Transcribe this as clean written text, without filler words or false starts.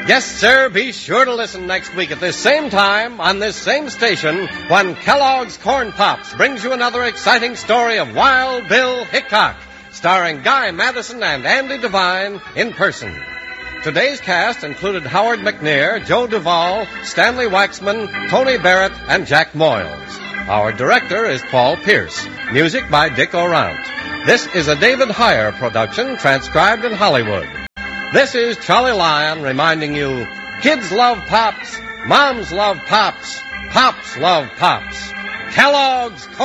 Yes, sir, be sure to listen next week at this same time on this same station when Kellogg's Corn Pops brings you another exciting story of Wild Bill Hickok, starring Guy Madison and Andy Devine in person. Today's cast included Howard McNear, Joe Duvall, Stanley Waxman, Tony Barrett, and Jack Moyles. Our director is Paul Pierce. Music by Dick O'Rourke. This is a David Heyer production transcribed in Hollywood. This is Charlie Lyon reminding you, kids love Pops, moms love Pops, Pops love Pops. Kellogg's